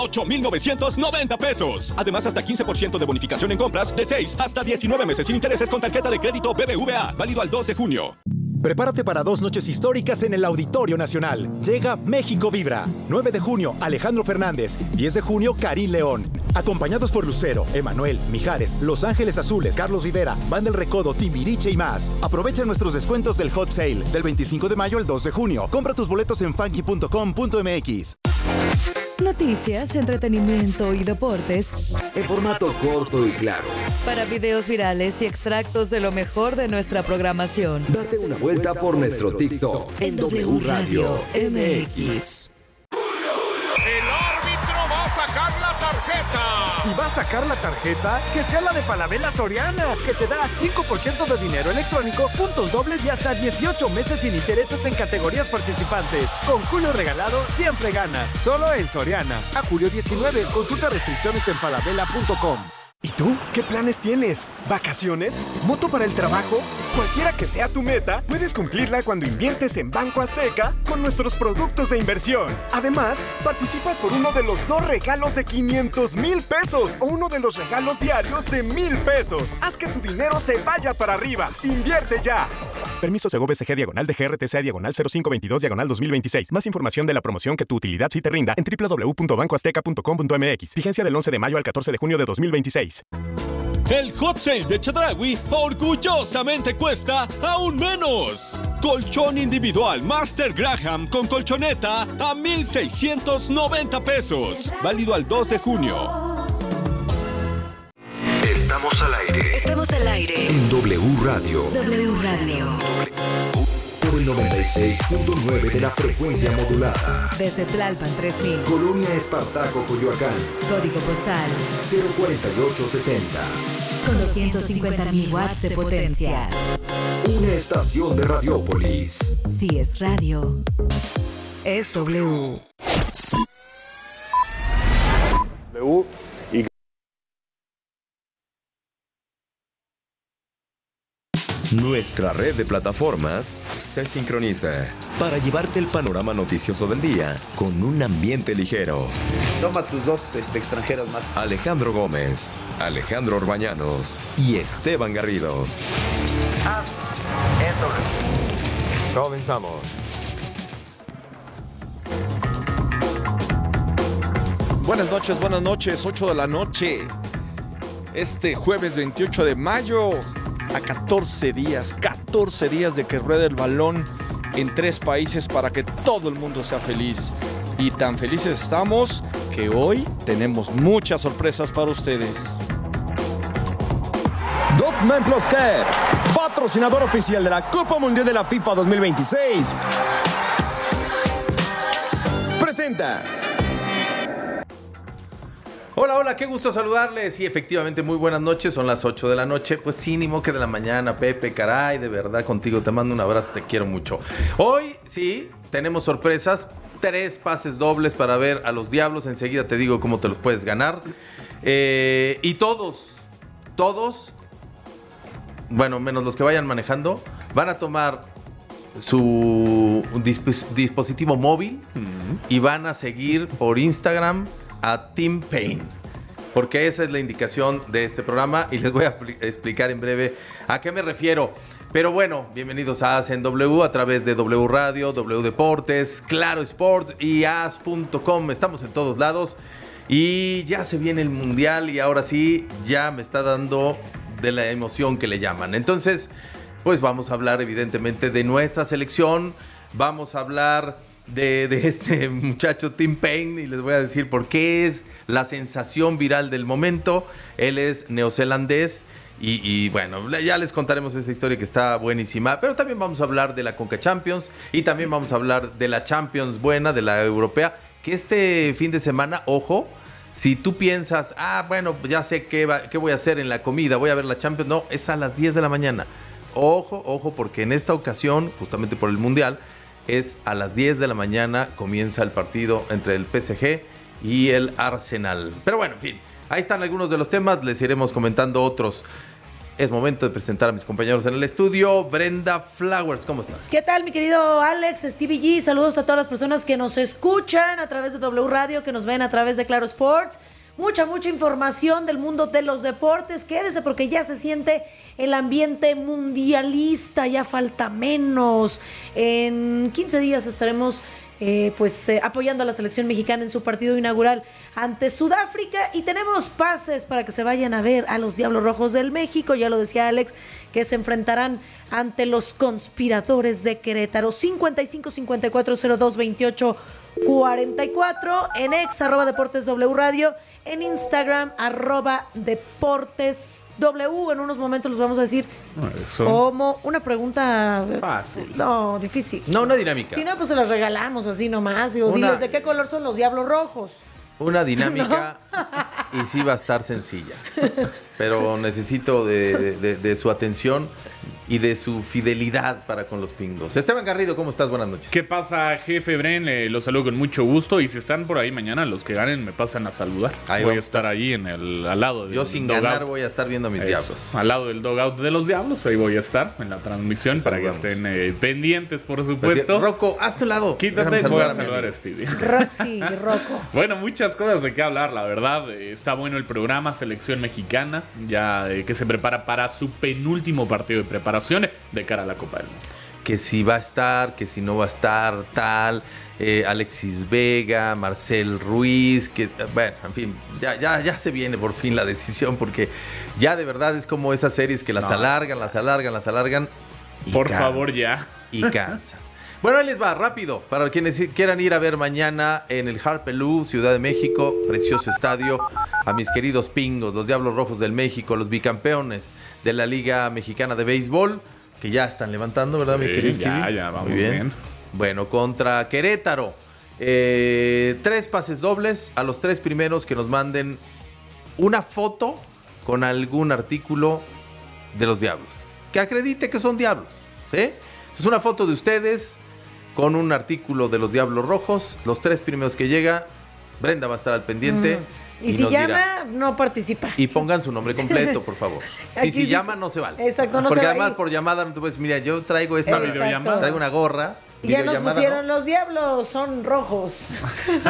8,990 pesos. Además, hasta 15% de bonificación en compras de 6 hasta 19 meses sin intereses con tarjeta de crédito BBVA. Válido al 2 de junio. Prepárate para 2 noches históricas en el Auditorio Nacional. Llega México Vibra. 9 de junio, Alejandro Fernández. 10 de junio, Karim León. Acompañados por Lucero, Emanuel, Mijares, Los Ángeles Azules, Carlos Rivera, Banda El Recodo, Timbiriche y más. Aprovecha nuestros descuentos del Hot Sale del 25 de mayo al 2 de junio. Compra tus boletos en funky.com.mx. Noticias, entretenimiento y deportes en formato corto y claro. Para videos virales y extractos de lo mejor de nuestra programación. Date una vuelta por nuestro TikTok en W Radio MX. El árbitro va a sacar la tarjeta. Si va a sacar la tarjeta, que sea la de Falabella Soriana, que te da 5% de dinero electrónico, puntos dobles y hasta 18 meses sin intereses en categorías participantes. Con Julio regalado, siempre ganas. Solo en Soriana. A julio 19, consulta restricciones en falabella.com. ¿Y tú? ¿Qué planes tienes? ¿Vacaciones? ¿Moto para el trabajo? Cualquiera que sea tu meta, puedes cumplirla cuando inviertes en Banco Azteca con nuestros productos de inversión. Además, participas por uno de los 2 regalos de 500,000 pesos o uno de los regalos diarios de 1,000 pesos. Haz que tu dinero se vaya para arriba. ¡Invierte ya! Permiso Segov-SG /DGRTC/0522/2026. Más información de la promoción que tu utilidad sí te rinda en www.bancoazteca.com.mx. Vigencia del 11 de mayo al 14 de junio de 2026. El Hot Sale de Chedraui orgullosamente cuesta aún menos. Colchón individual Master Graham con colchoneta a 1,690 pesos. Válido al 2 de junio. Estamos al aire. Estamos al aire. En W Radio. W Radio. Por el 96.9 de la frecuencia modulada. Desde Tlalpan 3000. Colonia Espartaco, Coyoacán. Código postal 04870. con 250,000 watts de potencia. Una estación de Radiópolis. Si es radio, es W. W y... Nuestra red de plataformas se sincroniza para llevarte el panorama noticioso del día con un ambiente ligero. Toma tus 2 extranjeros más. Alejandro Gómez, Alejandro Orbañanos y Esteban Garrido. Comenzamos. Buenas noches, 8 de la noche. Este jueves 28 de mayo, a 14 días de que ruede el balón en 3 países para que todo el mundo sea feliz. Y tan felices estamos que hoy tenemos muchas sorpresas para ustedes. Dogman Plus Care, patrocinador oficial de la Copa Mundial de la FIFA 2026, presenta. Hola, qué gusto saludarles. Y efectivamente, muy buenas noches. Son las 8 de la noche. Pues sí, ni modo que de la mañana, Pepe, caray, de verdad contigo. Te mando un abrazo, te quiero mucho. Hoy, sí, tenemos sorpresas. 3 pases dobles para ver a los Diablos. Enseguida te digo cómo te los puedes ganar. Y todos, bueno, menos los que vayan manejando, van a tomar su dispositivo móvil y van a seguir por Instagram a Tim Paine, porque esa es la indicación de este programa y les voy a explicar en breve a qué me refiero. Pero bueno, bienvenidos a Hacen W a través de W Radio, W Deportes, Claro Sports y as.com. Estamos en todos lados y ya se viene el Mundial y ahora sí ya me está dando de la emoción que le llaman. Entonces, pues vamos a hablar evidentemente de nuestra selección, vamos a hablar de este muchacho Tim Paine y les voy a decir por qué es la sensación viral del momento. Él es neozelandés y bueno, ya les contaremos esa historia que está buenísima, pero también vamos a hablar de la Conca Champions y también vamos a hablar de la Champions buena, de la europea, que este fin de semana, ojo, si tú piensas, bueno, ya sé qué voy a hacer en la comida, voy a ver la Champions, no, es a las 10 de la mañana. Ojo, porque en esta ocasión, justamente por el Mundial, es a las 10 de la mañana, comienza el partido entre el PSG y el Arsenal. Pero bueno, en fin, ahí están algunos de los temas, les iremos comentando otros. es momento de presentar a mis compañeros en el estudio. Brenda Flowers, ¿cómo estás? ¿Qué tal, mi querido Alex, Stevie G? Saludos a todas las personas que nos escuchan a través de W Radio, que nos ven a través de Claro Sports. Mucha información del mundo de los deportes. Quédese porque ya se siente el ambiente mundialista, ya falta menos. En 15 días estaremos apoyando a la selección mexicana en su partido inaugural ante Sudáfrica, y tenemos pases para que se vayan a ver a los Diablos Rojos del México. Ya lo decía Alex, que se enfrentarán ante los Conspiradores de Querétaro. 55-54-02-28-44 en ex @Deportes W Radio, en Instagram @Deportes W. En unos momentos les vamos a decir como una pregunta fácil. No, difícil. No, una dinámica. Si no, pues se las regalamos así nomás. Digo, diles de qué color son los Diablos Rojos. Una dinámica y sí va a estar sencilla. Pero necesito de su atención y de su fidelidad para con los pingos. Esteban Garrido, ¿cómo estás? Buenas noches. ¿Qué pasa, jefe Bren? Los saludo con mucho gusto. Y si están por ahí mañana, los que ganen me pasan a saludar. Ahí voy a estar ahí al lado del Yo sin ganar voy a estar viendo a mis Diablos. Al lado del dugout de los Diablos. Ahí voy a estar en la transmisión para que estén pendientes, por supuesto. Rocco, hazte un lado. Quítate, voy a saludar a Stevie. Roxy, Rocco. Bueno, muchas cosas de qué hablar, la verdad. Está bueno el programa Selección Mexicana, ya que se prepara para su penúltimo partido de preparación de cara a la Copa del Mundo. Que si va a estar, que si no va a estar, tal. Alexis Vega, Marcel Ruiz, que bueno, en fin, ya se viene por fin la decisión, porque ya de verdad es como esas series que las alargan y por favor, ya. Y cansan. Bueno, ahí les va, rápido, para quienes quieran ir a ver mañana en el Harpelú, Ciudad de México, precioso estadio, a mis queridos pingos, los Diablos Rojos del México, los bicampeones de la Liga Mexicana de Béisbol, que ya están levantando, ¿verdad, mi querido Stevie? Ya, vamos muy bien. Bueno, contra Querétaro, 3 pases dobles a los 3 primeros que nos manden una foto con algún artículo de los Diablos, que acredite que son Diablos, ¿eh? Es una foto de ustedes con un artículo de los Diablos Rojos. Los 3 primeros que llega, Brenda va a estar al pendiente. Y si llama, no participa. Y pongan su nombre completo, por favor. Y si llama, no se vale. Exacto, no porque se vale. Porque además por llamada, pues mira, yo traigo esta videollamada. Traigo una gorra. Ya nos pusieron, ¿no? Los Diablos son rojos.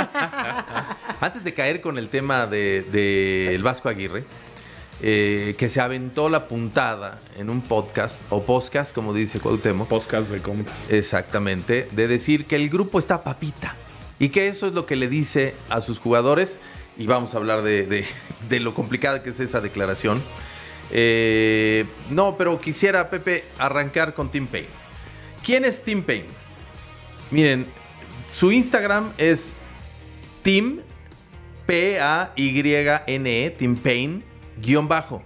Antes de caer con el tema de el Vasco Aguirre, que se aventó la puntada en un podcast, o podcast, como dice Cuauhtémoc. Podcast de compas. Exactamente, de decir que el grupo está papita y que eso es lo que le dice a sus jugadores, y vamos a hablar de lo complicada que es esa declaración. No, pero quisiera, Pepe, arrancar con Tim Paine. ¿Quién es Tim Paine? Miren, su Instagram es Tim, P-A-Y-N-E, Tim Paine, _.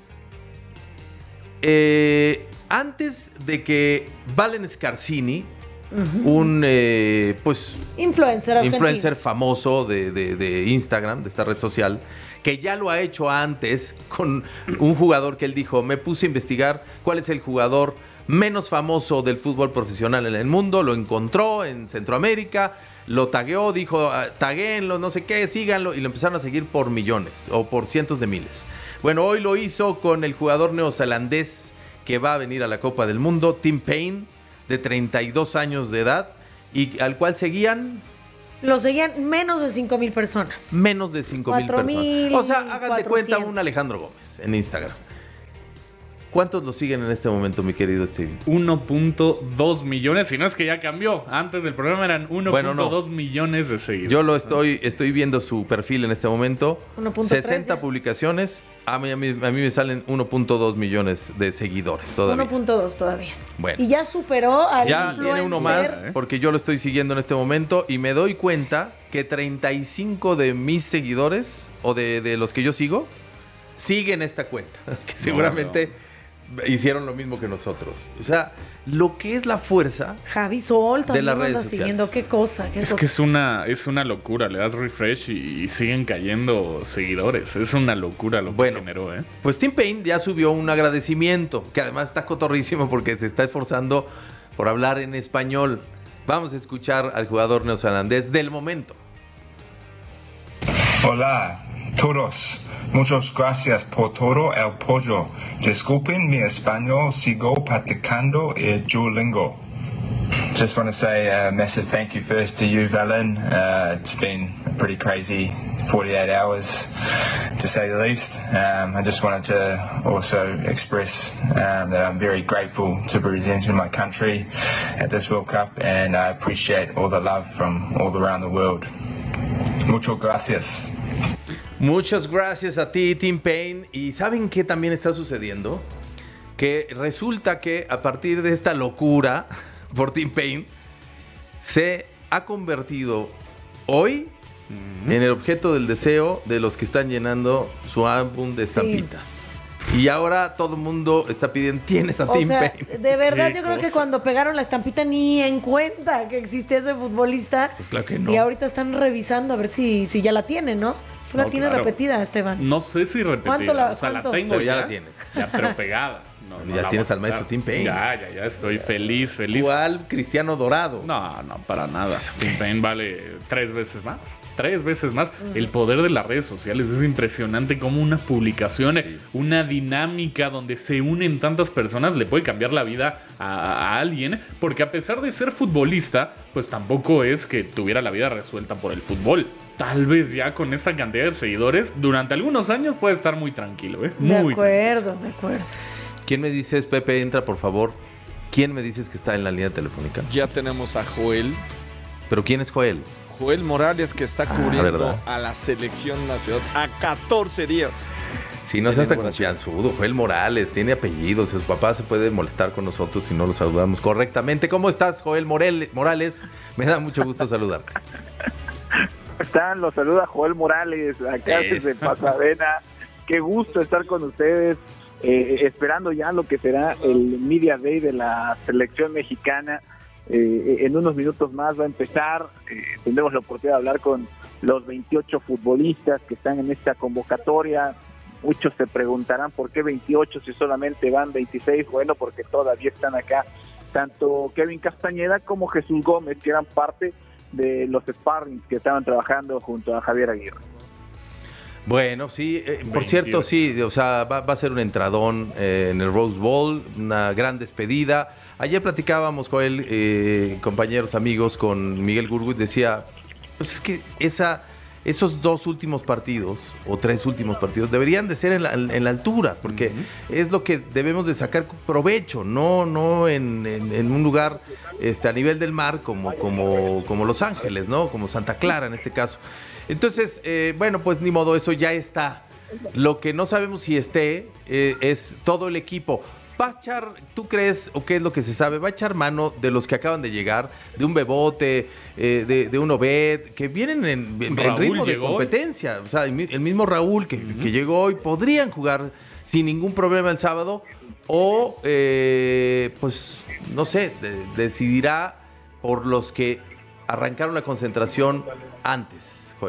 Antes de que Valen Scarsini, un influencer famoso de Instagram, de esta red social, que ya lo ha hecho antes con un jugador que él dijo, me puse a investigar cuál es el jugador menos famoso del fútbol profesional en el mundo, lo encontró en Centroamérica, lo tagueó, dijo, taguéenlo, no sé qué, síganlo, y lo empezaron a seguir por millones o por cientos de miles. Bueno, hoy lo hizo con el jugador neozelandés que va a venir a la Copa del Mundo, Tim Paine, de 32 años de edad, y al cual lo seguían menos de 5,000 personas. Menos de 5,000 personas. O sea, hagan de cuenta un Alejandro Gómez en Instagram. ¿Cuántos lo siguen en este momento, mi querido Steve? 1.2 millones, si no es que ya cambió. Antes del programa eran 1.2 millones de seguidores. Yo lo estoy viendo su perfil en este momento. 60 publicaciones. A mí me salen 1.2 millones de seguidores todavía. 1.2 todavía. Bueno. Y ya superó al ya influencer. Tiene uno más, porque yo lo estoy siguiendo en este momento y me doy cuenta que 35 de mis seguidores, o de los que yo sigo, siguen esta cuenta. Que seguramente hicieron lo mismo que nosotros. O sea, lo que es la fuerza Javi Sol también de las redes anda siguiendo. Qué cosa. Que es una locura. Le das refresh y siguen cayendo seguidores. Es una locura lo que generó, ¿eh? Pues Tim Paine ya subió un agradecimiento, que además está cotorrísimo porque se está esforzando por hablar en español. Vamos a escuchar al jugador neozelandés del momento. Hola, todos. Muchas gracias por todo el apoyo. Disculpen mi español, sigo practicando el Duolingo. Just want to say a massive thank you first to you, Valen. It's been a pretty crazy 48 hours, to say the least. I just wanted to also express that I'm very grateful to be representing my country at this World Cup, and I appreciate all the love from all around the world. Muchas gracias. Muchas gracias a ti, Tim Payne. ¿Y saben qué también está sucediendo? Que resulta que a partir de esta locura por Tim Payne, se ha convertido hoy en el objeto del deseo de los que están llenando su álbum de estampitas. Y ahora todo el mundo está pidiendo, ¿tienes a Tim Payne? De verdad, yo creo que cuando pegaron la estampita ni en cuenta que existía ese futbolista. Pues claro que no. Y ahorita están revisando a ver si ya la tienen, ¿no? Tú la tienes repetida, Esteban. No sé si repetida. ¿Cuánto? La tengo pero ya la tienes. Ya, pero pegada. Ya tienes al maestro Tim Payne. Ya estoy feliz. ¿Cuál Cristiano Dorado? No, para nada. Tim Payne vale 3 veces más. 3 veces más. El poder de las redes sociales es impresionante, como una publicación, una dinámica donde se unen tantas personas le puede cambiar la vida a alguien, porque a pesar de ser futbolista, pues tampoco es que tuviera la vida resuelta por el fútbol. Tal vez ya con esa cantidad de seguidores, durante algunos años puede estar muy tranquilo, De acuerdo. ¿Quién me dices, Pepe, entra por favor? ¿Quién me dices que está en la línea telefónica? Ya tenemos a Joel. ¿Pero quién es Joel? Joel Morales, que está cubriendo a la selección nacional a 14 días. Sí, no seas tan confianzudo. Joel Morales tiene apellidos. Su papá se puede molestar con nosotros si no lo saludamos correctamente. ¿Cómo estás, Joel Morales? Me da mucho gusto saludarte. ¿Cómo están? Los saluda Joel Morales, acá desde Pasadena. Qué gusto estar con ustedes. Esperando ya lo que será el Media Day de la selección mexicana. En unos minutos más va a empezar. Tendremos la oportunidad de hablar con los 28 futbolistas que están en esta convocatoria. Muchos se preguntarán por qué 28 si solamente van 26. Bueno, porque todavía están acá tanto Kevin Castañeda como Jesús Gómez, que eran parte de los sparrings que estaban trabajando junto a Javier Aguirre. Bueno, sí, por cierto, sí, o sea, va a ser un entradón en el Rose Bowl, una gran despedida. Ayer platicábamos con él, compañeros, amigos, con Miguel Gurgui, decía, pues es que esos 2 últimos partidos, o 3 últimos partidos, deberían de ser en la altura, porque es lo que debemos de sacar provecho, no en un lugar a nivel del mar como Los Ángeles, ¿no? Como Santa Clara en este caso. Entonces, bueno, pues ni modo, eso ya está. Lo que no sabemos si esté es todo el equipo. ¿Va a echar, tú crees, o qué es lo que se sabe, va a echar mano de los que acaban de llegar, de un Bebote, de un Obed, que vienen en ritmo de competencia? O sea, el mismo Raúl que llegó hoy, podrían jugar sin ningún problema el sábado, o pues, no sé, decidirá por los que arrancaron la concentración antes. Joel.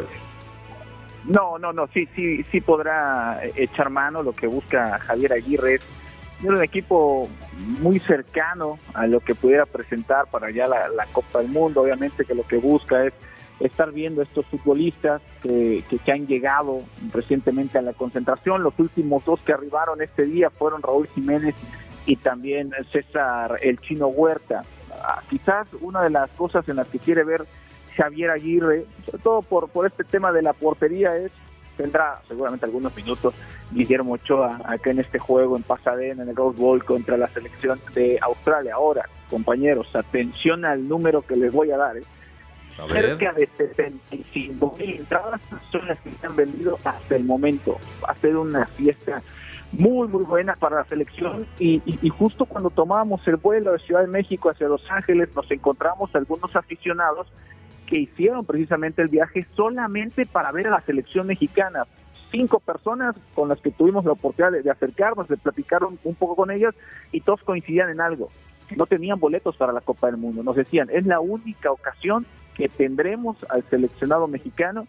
No, sí podrá echar mano. Lo que busca Javier Aguirre es un equipo muy cercano a lo que pudiera presentar para ya la Copa del Mundo. Obviamente que lo que busca es estar viendo a estos futbolistas que han llegado recientemente a la concentración. Los últimos 2 que arribaron este día fueron Raúl Jiménez y también César El Chino Huerta. Quizás una de las cosas en las que quiere ver Javier Aguirre, sobre todo por este tema de la portería, tendrá seguramente algunos minutos Guillermo Ochoa acá en este juego en Pasadena, en el Rose Bowl contra la selección de Australia. Ahora, compañeros, atención al número que les voy a dar. Cerca de 75,000 entradas son las que se han vendido hasta el momento. Va a ser una fiesta muy buena para la selección y justo cuando tomábamos el vuelo de Ciudad de México hacia Los Ángeles nos encontramos algunos aficionados que hicieron precisamente el viaje solamente para ver a la selección mexicana. 5 personas con las que tuvimos la oportunidad de acercarnos, de platicar un poco con ellas, y todos coincidían en algo: no tenían boletos para la Copa del Mundo. Nos decían, es la única ocasión que tendremos al seleccionado mexicano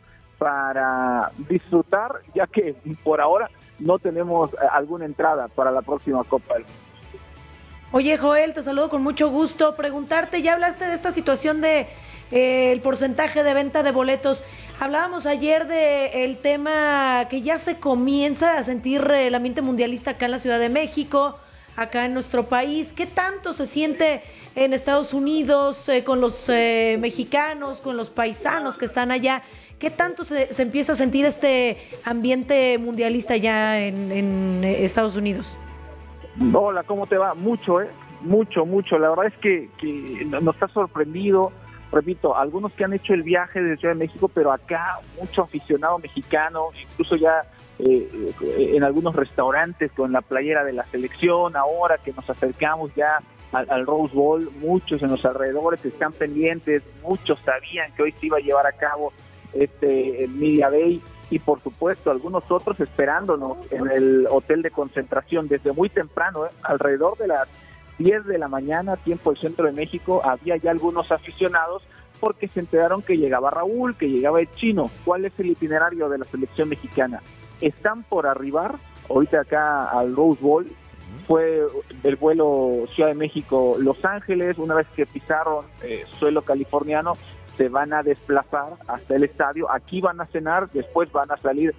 para disfrutar, ya que por ahora no tenemos alguna entrada para la próxima Copa del Mundo. Oye, Joel, te saludo con mucho gusto. Preguntarte, ya hablaste de esta situación de el porcentaje de venta de boletos. Hablábamos ayer del tema que ya se comienza a sentir el ambiente mundialista acá en la Ciudad de México, acá en nuestro país. ¿Qué tanto se siente en Estados Unidos con los mexicanos, con los paisanos que están allá? ¿Qué tanto se empieza a sentir este ambiente mundialista ya en Estados Unidos? Hola, ¿cómo te va? Mucho, mucho. La verdad es que nos está sorprendido. Repito, algunos que han hecho el viaje desde Ciudad de México, pero acá mucho aficionado mexicano, incluso ya en algunos restaurantes con la playera de la selección. Ahora que nos acercamos ya al Rose Bowl, muchos en los alrededores están pendientes, muchos sabían que hoy se iba a llevar a cabo el Media Day, y por supuesto algunos otros esperándonos en el hotel de concentración desde muy temprano, alrededor de las 10 de la mañana, tiempo del centro de México. Había ya algunos aficionados porque se enteraron que llegaba Raúl, que llegaba el Chino. ¿Cuál es el itinerario de la selección mexicana? Están por arribar ahorita acá al Rose Bowl. Fue el vuelo Ciudad de México-Los Ángeles. Una vez que pisaron suelo californiano, se van a desplazar hasta el estadio. Aquí van a cenar, después van a salir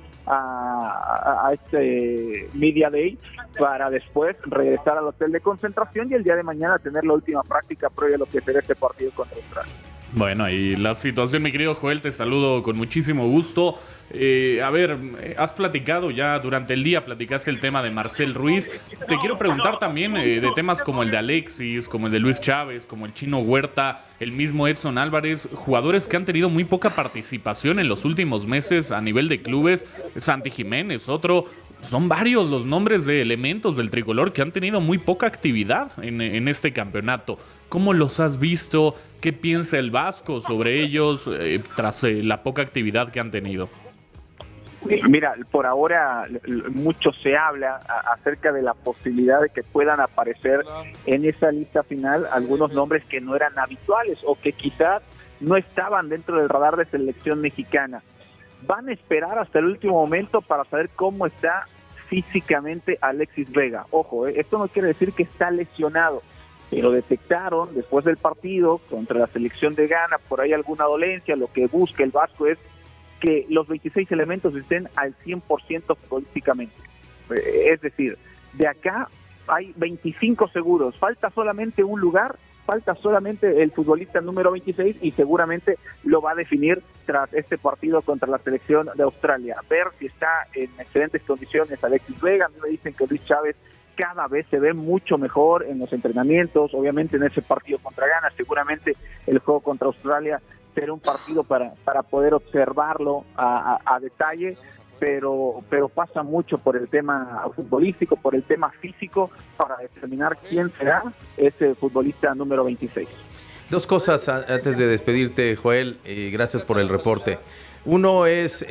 a este Media Day para después regresar al hotel de concentración y el día de mañana tener la última práctica previa a lo que será este partido contra Australia. Bueno, y la situación, mi querido Joel, te saludo con muchísimo gusto. A ver, has platicado ya durante el día, platicaste el tema de Marcel Ruiz. Te quiero preguntar también de temas como el de Alexis, como el de Luis Chávez, como el Chino Huerta, el mismo Edson Álvarez, jugadores que han tenido muy poca participación en los últimos meses a nivel de clubes. Santi Jiménez, otro. Son varios los nombres de elementos del tricolor que han tenido muy poca actividad en este campeonato. ¿Cómo los has visto? ¿Qué piensa el Vasco sobre ellos tras la poca actividad que han tenido? Mira, por ahora mucho se habla acerca de la posibilidad de que puedan aparecer en esa lista final algunos nombres que no eran habituales o que quizás no estaban dentro del radar de selección mexicana. Van a esperar hasta el último momento para saber cómo está físicamente Alexis Vega. Ojo, esto no quiere decir que está lesionado, pero detectaron después del partido contra la selección de Ghana por ahí alguna dolencia. Lo que busca el Vasco es que los 26 elementos estén al 100% futbolísticamente. Es decir, de acá hay 25 seguros, falta solamente un lugar, falta solamente el futbolista número 26 y seguramente lo va a definir tras este partido contra la selección de Australia. Ver si está en excelentes condiciones Alexis Vega. A mí me dicen que Luis Chávez cada vez se ve mucho mejor en los entrenamientos, obviamente en ese partido contra Ghana, seguramente el juego contra Australia será un partido para poder observarlo a detalle, pero pasa mucho por el tema futbolístico, por el tema físico, para determinar quién será ese futbolista número 26. Dos cosas antes de despedirte, Joel, gracias por el reporte. Uno es,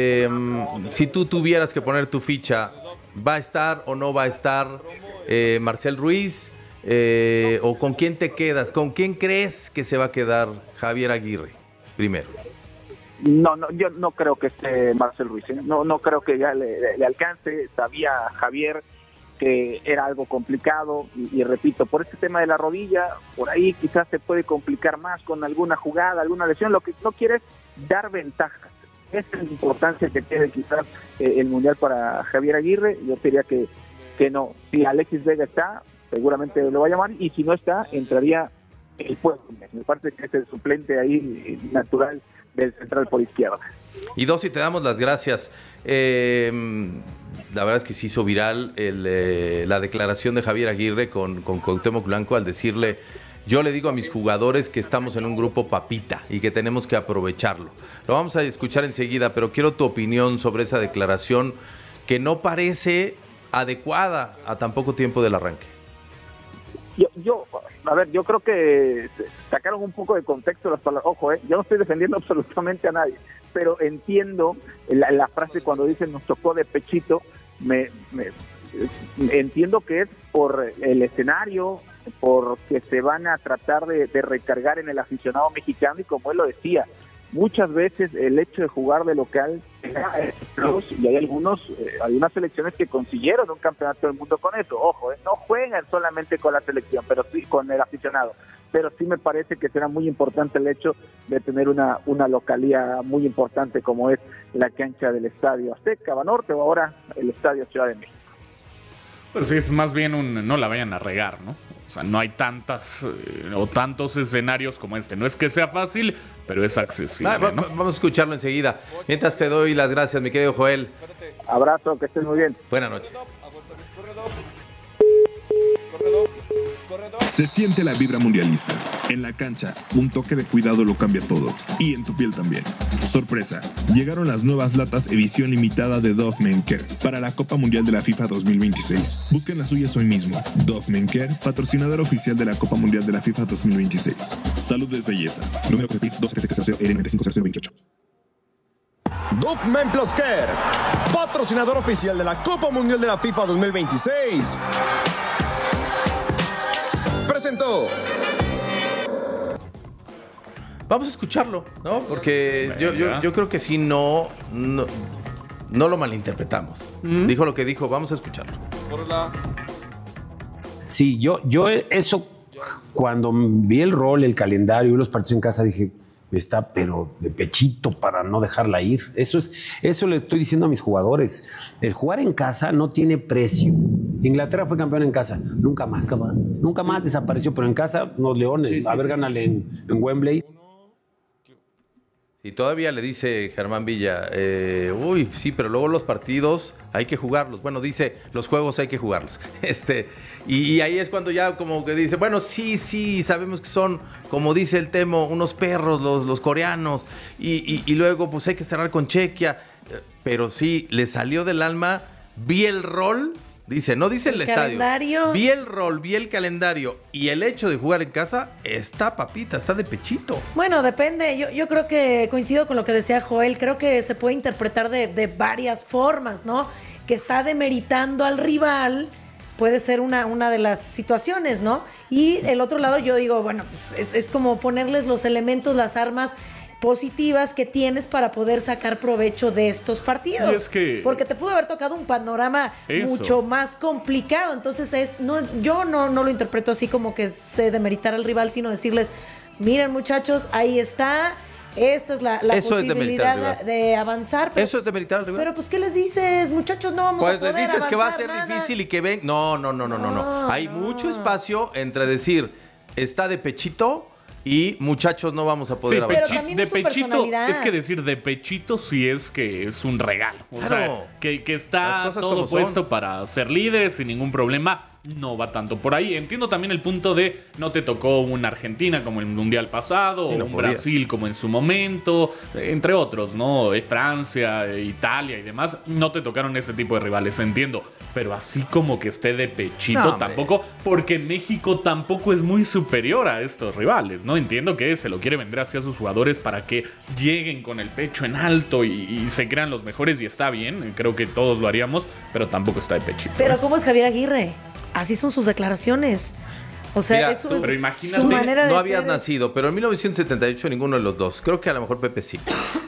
si tú tuvieras que poner tu ficha, ¿va a estar o no va a estar Marcel Ruiz? ¿O con quién te quedas? ¿Con quién crees que se va a quedar Javier Aguirre primero? No, yo no creo que esté Marcel Ruiz, ¿eh? No creo que ya le alcance. Sabía Javier que era algo complicado y repito, por este tema de la rodilla, por ahí quizás se puede complicar más con alguna jugada, alguna lesión. Lo que no quiere es dar ventajas. Esa es la importancia que tiene quizás el Mundial para Javier Aguirre. Yo diría que no. Si Alexis Vega está, seguramente lo va a llamar, y si no está, entraría el puesto. Me parece que es el suplente ahí natural del central por izquierda. Y Dossi, te damos las gracias. La verdad es que se hizo viral la declaración de Javier Aguirre con Cuauhtémoc Blanco al decirle: yo le digo a mis jugadores que estamos en un grupo papita y que tenemos que aprovecharlo. Lo vamos a escuchar enseguida, pero quiero tu opinión sobre esa declaración que no parece adecuada a tan poco tiempo del arranque. Yo creo que sacaron un poco de contexto las palabras. Ojo, yo no estoy defendiendo absolutamente a nadie, pero entiendo la frase cuando dicen nos tocó de pechito. Entiendo que es por el escenario, porque se van a tratar de recargar en el aficionado mexicano, y como él lo decía, muchas veces el hecho de jugar de local y hay algunas selecciones que consiguieron un campeonato del mundo con eso. Ojo, no juegan solamente con la selección, pero sí con el aficionado. pero sí me parece que será muy importante el hecho de tener una localía muy importante como es la cancha del Estadio Azteca, Banorte, o ahora el Estadio Ciudad de México. Pues sí, es más bien no la vayan a regar, ¿no? O sea, no hay tantas o tantos escenarios como este. No es que sea fácil, pero es accesible, ¿no? Vamos a escucharlo enseguida. Mientras te doy las gracias, mi querido Joel. Abrazo, que estés muy bien. Buenas noches. Se siente la vibra mundialista. En la cancha, un toque de cuidado lo cambia todo. Y en tu piel también. Sorpresa, llegaron las nuevas latas edición limitada de Dove Men Care para la Copa Mundial de la FIFA 2026. Busquen las suyas hoy mismo. Dove Men Care, patrocinador oficial de la Copa Mundial de la FIFA 2026. Salud es belleza. Número de PIS 277-R950028. Dove Men Plus Care, patrocinador oficial de la Copa Mundial de la FIFA 2026. Presentó. Vamos a escucharlo, ¿no? Porque yo creo que si no lo malinterpretamos. Dijo lo que dijo, vamos a escucharlo. Sí, yo eso, cuando vi el rol, el calendario y los partidos en casa, dije, está pero de pechito para no dejarla ir. Eso le estoy diciendo a mis jugadores. El jugar en casa no tiene precio. Inglaterra fue campeón en casa, nunca más desapareció, pero en casa los Leones, gánale en Wembley. Y todavía le dice Germán Villa, sí, pero luego los partidos hay que jugarlos. Bueno, dice, los juegos hay que jugarlos. Y ahí es cuando ya como que dice, bueno, sí, sabemos que son, como dice el Temo, unos perros los coreanos. Y luego pues hay que cerrar con Chequia. Pero sí, le salió del alma, vi el rol. Dice, no dice el estadio. Calendario. Vi el rol, vi el calendario y el hecho de jugar en casa está papita, está de pechito. Bueno, depende. Yo creo que coincido con lo que decía Joel. Creo que se puede interpretar de varias formas, ¿no? Que está demeritando al rival. Puede ser una de las situaciones, ¿no? Y el otro lado yo digo, bueno, pues es como ponerles los elementos, las armas positivas que tienes para poder sacar provecho de estos partidos. Porque te pudo haber tocado un panorama mucho más complicado. Entonces yo no lo interpreto así como que se demeritara al rival, sino decirles, miren muchachos, ahí está. Esta es la posibilidad de avanzar. Pero, eso es demeritar al rival. Pero pues, ¿qué les dices? Muchachos, no vamos a poder avanzar. Pues les dices que va a ser difícil y que ven. No. Hay mucho espacio entre decir, está de pechito y muchachos no vamos a poder avanzar. Pero también de es su pechito, personalidad. es que decir de pechito sí es que es un regalo. O sea, que está todo puesto para ser líderes sin ningún problema. No va tanto por ahí. Entiendo también el punto de no te tocó una Argentina como el Mundial pasado, o un Brasil como en su momento, entre otros, ¿no? Francia, Italia y demás. No te tocaron ese tipo de rivales, entiendo. Pero así como que esté de pechito tampoco, porque México tampoco es muy superior a estos rivales, ¿no? Entiendo que se lo quiere vender hacia sus jugadores para que lleguen con el pecho en alto y se crean los mejores, y está bien, creo que todos lo haríamos, pero tampoco está de pechito. Pero ¿cómo es Javier Aguirre? Así son sus declaraciones. O sea, mira, es su manera de no habías nacido, pero en 1978 ninguno de los dos. Creo que a lo mejor Pepe sí.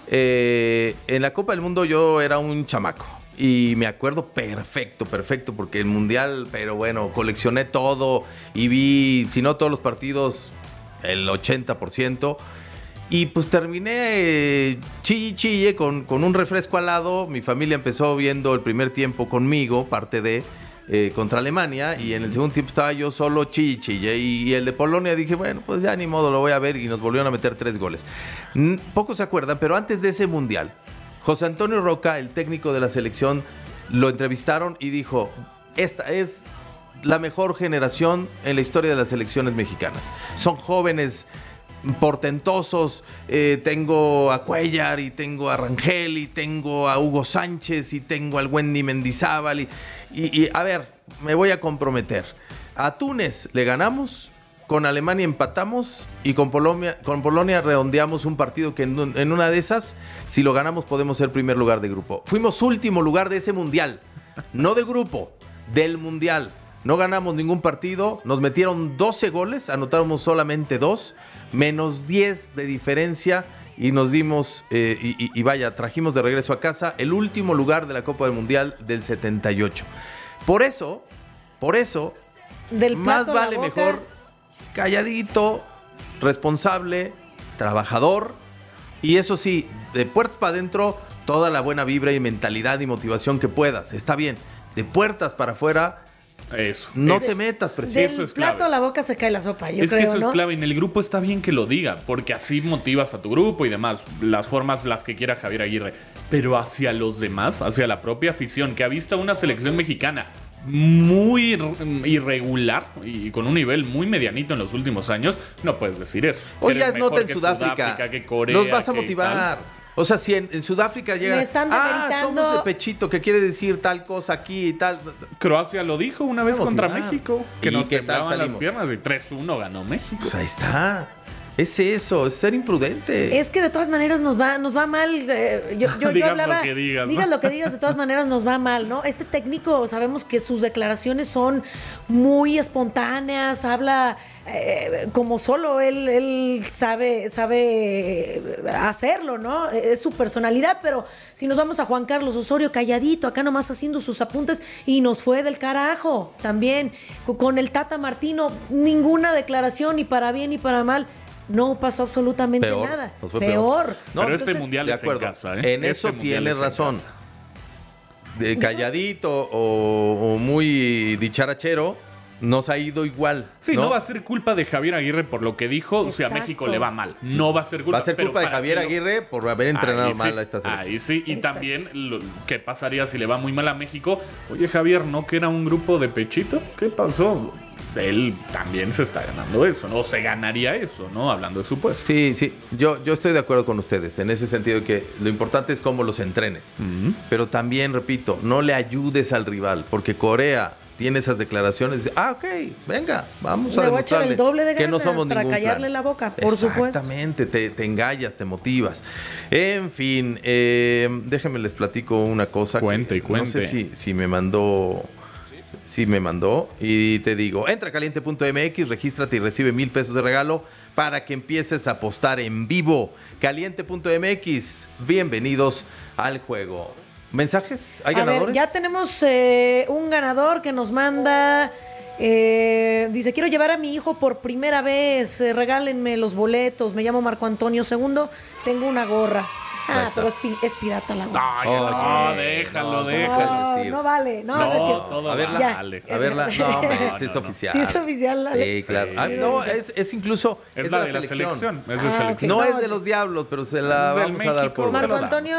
En la Copa del Mundo yo era un chamaco. Y me acuerdo perfecto, porque el Mundial, pero bueno, coleccioné todo y vi, si no todos los partidos, el 80%. Y pues terminé chille con un refresco al lado. Mi familia empezó viendo el primer tiempo conmigo, parte de... contra Alemania, y en el segundo tiempo estaba yo solo chille, y el de Polonia dije, bueno, pues ya ni modo, lo voy a ver, y nos volvieron a meter 3 goles. Pocos se acuerdan, pero antes de ese mundial, José Antonio Roca, el técnico de la selección, lo entrevistaron y dijo, esta es la mejor generación en la historia de las selecciones mexicanas. Son jóvenes portentosos, tengo a Cuellar y tengo a Rangel y tengo a Hugo Sánchez y tengo al Wendy Mendizábal y a ver, me voy a comprometer. A Túnez le ganamos, con Alemania empatamos y con Polonia redondeamos un partido que en una de esas, si lo ganamos, podemos ser primer lugar de grupo. Fuimos último lugar de ese mundial, no de grupo, del mundial. No ganamos ningún partido, nos metieron 12 goles, anotamos solamente 2, menos 10 de diferencia y nos dimos, y vaya, trajimos de regreso a casa el último lugar de la Copa del Mundial del 78. Por eso, del más vale mejor calladito responsable, trabajador y eso sí, de puertas para adentro, toda la buena vibra y mentalidad y motivación que puedas. Está bien. De puertas para afuera, no te metas, precioso. Del es clave. plato a la boca se cae la sopa, yo es creo, que eso ¿no? es clave. En el grupo está bien que lo diga, porque así motivas a tu grupo y demás. Las formas las que quiera Javier Aguirre. Pero hacia los demás, hacia la propia afición, que ha visto una selección mexicana muy irregular y con un nivel muy medianito en los últimos años, no puedes decir eso. Oye, Eres mejor nota en que Sudáfrica. que Corea, los vas a que motivar. tal. O sea, si en Sudáfrica llegan... Me están demeritando. somos de pechito, que quiere decir tal cosa aquí y tal. Croacia lo dijo una vez contra México, que ¿Y nos qué tal temblaban las salimos? piernas y 3-1 ganó México. Pues ahí está. Es eso, es ser imprudente. Es que de todas maneras nos va mal. Yo Digas hablaba. lo que digas, ¿no? Digas lo que digas, de todas maneras nos va mal, ¿no? Este técnico, sabemos que sus declaraciones son muy espontáneas, habla como solo él sabe hacerlo, ¿no? Es su personalidad, pero si nos vamos a Juan Carlos Osorio calladito, acá nomás haciendo sus apuntes y nos fue del carajo también. Con el Tata Martino, ninguna declaración, ni para bien ni para mal. No pasó absolutamente nada. Nos fue peor. No, pero entonces, mundial de es acuerdo. en casa, ¿eh? En eso tienes razón. Casa. De calladito o muy dicharachero, nos ha ido igual. Sí, no va a ser culpa de Javier Aguirre por lo que dijo si a México le va mal. No va a ser culpa. Va a ser culpa de Javier Aguirre por haber entrenado mal a esta selección. Ahí sí, y también ¿qué pasaría si le va muy mal a México? Oye, Javier, ¿no que era un grupo de pechito? ¿Qué pasó? Él también se está ganando eso, ¿no? O se ganaría eso, ¿no? Hablando de su puesto. Sí, yo estoy de acuerdo con ustedes en ese sentido, que lo importante es cómo los entrenes. Pero también, repito, no le ayudes al rival, porque Corea tiene esas declaraciones. Ok, venga, vamos a demostrarle el doble de ganas que no somos para ningún callarle clan. la boca, por supuesto. Exactamente, te engallas, te motivas. En fin, déjenme les platico una cosa. Cuente. No sé si me mandó... Sí me mandó y te digo, entra a caliente.mx, regístrate y recibe $1,000 de regalo para que empieces a apostar en vivo. Caliente.mx, bienvenidos al juego. ¿Mensajes? ¿Hay ganadores? Ver, ya tenemos un ganador que nos manda, dice, quiero llevar a mi hijo por primera vez, regálenme los boletos, me llamo Marco Antonio II, tengo una gorra. Pero es pirata la gorra. No, déjalo. No vale, no es cierto. A verla, es oficial. Sí, es oficial. Sí, claro. Es incluso... Es la de la selección. Es de selección. No es de los Diablos, pero se la vamos a dar por... Marco Antonio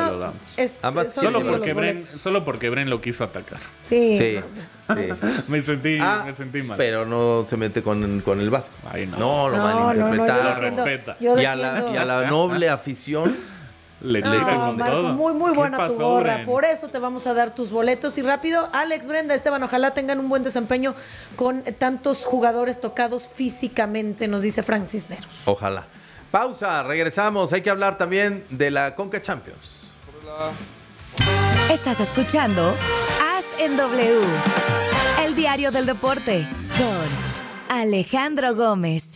solo porque Bren lo quiso atacar. Sí. Me sentí mal. Pero no se mete con el Vasco. No, lo van a interpretar. Lo respeta. Y a la noble afición... Marco, muy buena tu gorra. Bren? Por eso te vamos a dar tus boletos. Y rápido, Alex, Brenda, Esteban, ojalá tengan un buen desempeño con tantos jugadores tocados físicamente, nos dice Frank Cisneros. Ojalá. Pausa, regresamos. Hay que hablar también de la Conca Champions. Estás escuchando Haz en W, el diario del deporte, con Alejandro Gómez.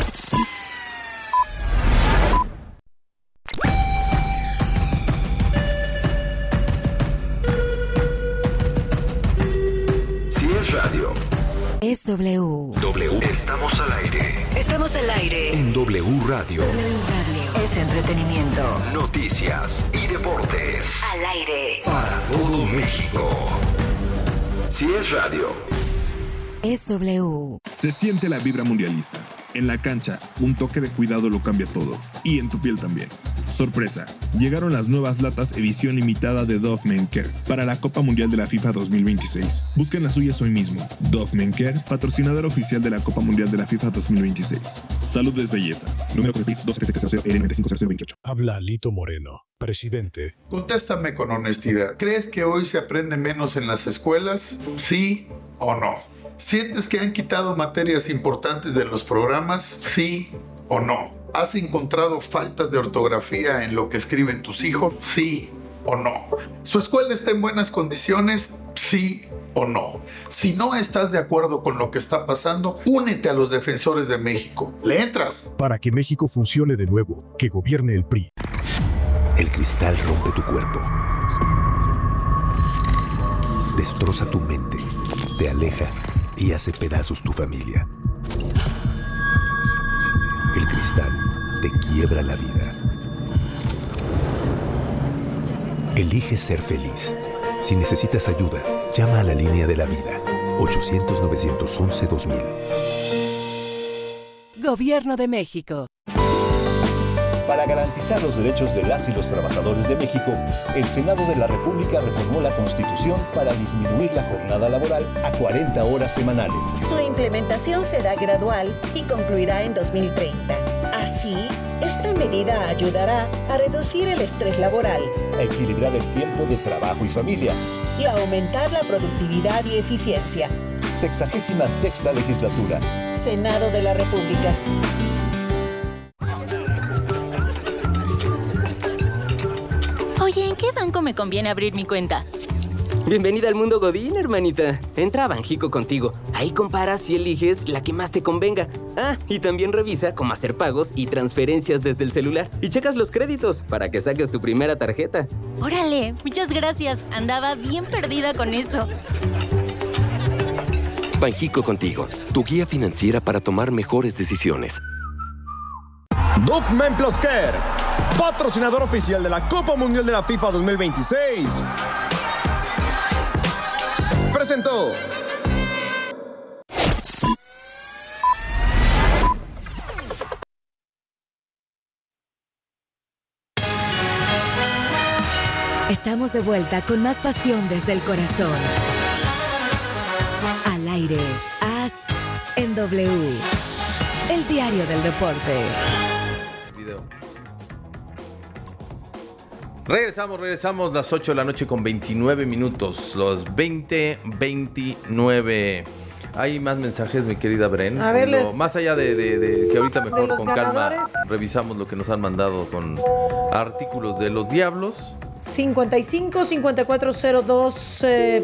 Radio. Es W. Estamos al aire. Estamos al aire. En W Radio. W Radio. Es entretenimiento. Noticias y deportes. Al aire. Para todo México. Si es radio. Es W. Se siente la vibra mundialista. En la cancha, un toque de cuidado lo cambia todo. Y en tu piel también. Sorpresa, llegaron las nuevas latas edición limitada de Dove Men Care para la Copa Mundial de la FIFA 2026. Busquen las suyas hoy mismo. Dove Men Care, patrocinador oficial de la Copa Mundial de la FIFA 2026. Salud es belleza. Número de PIS 27300L950028. Habla Lito Moreno, presidente. Contéstame con honestidad. ¿Crees que hoy se aprende menos en las escuelas? ¿Sí o no? ¿Sientes que han quitado materias importantes de los programas? ¿Sí o no? ¿Has encontrado faltas de ortografía en lo que escriben tus hijos? ¿Sí o no? ¿Su escuela está en buenas condiciones? ¿Sí o no? Si no estás de acuerdo con lo que está pasando, únete a los defensores de México. ¿Le entras? Para que México funcione de nuevo, que gobierne el PRI. El cristal rompe tu cuerpo. Destroza tu mente. Te aleja y hace pedazos tu familia. El cristal te quiebra la vida. Elige ser feliz. Si necesitas ayuda, llama a la línea de la vida. 800-911-2000. Gobierno de México. Para garantizar los derechos de las y los trabajadores de México, el Senado de la República reformó la Constitución para disminuir la jornada laboral a 40 horas semanales. Su implementación será gradual y concluirá en 2030. Así, esta medida ayudará a reducir el estrés laboral, a equilibrar el tiempo de trabajo y familia y a aumentar la productividad y eficiencia. 66ª Legislatura. Senado de la República. Oye, ¿en qué banco me conviene abrir mi cuenta? Bienvenida al mundo Godín, hermanita. Entra a Banjico Contigo. Ahí comparas y eliges la que más te convenga. Ah, y también revisa cómo hacer pagos y transferencias desde el celular. Y checas los créditos para que saques tu primera tarjeta. Órale, muchas gracias. Andaba bien perdida con eso. Banjico Contigo, tu guía financiera para tomar mejores decisiones. Dove Men Plus Care, patrocinador oficial de la Copa Mundial de la FIFA 2026, presentó. Estamos de vuelta con más pasión desde el corazón. Al aire, As en W. El diario del deporte. Regresamos las 8 de la noche con 29 minutos. Los 20:29. Hay más mensajes, mi querida Bren. A ver, Más allá de que ahorita mejor con ganadores. calma revisamos lo que nos han mandado con artículos de los Diablos. 55 5402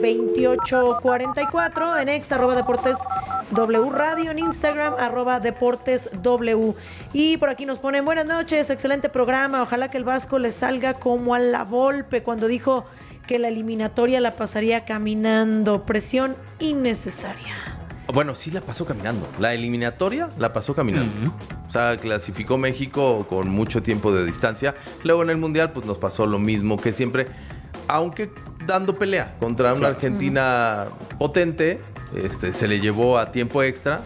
2844 en ex @deportes W Radio, en Instagram @deportes W. Y por aquí nos ponen: buenas noches, excelente programa, ojalá que el Vasco le salga como a la Volpe cuando dijo que la eliminatoria la pasaría caminando, presión innecesaria. Bueno, sí la pasó caminando. La eliminatoria la pasó caminando. O sea, clasificó México con mucho tiempo de distancia. Luego en el Mundial pues nos pasó lo mismo que siempre, aunque dando pelea contra una Argentina potente. Se le llevó a tiempo extra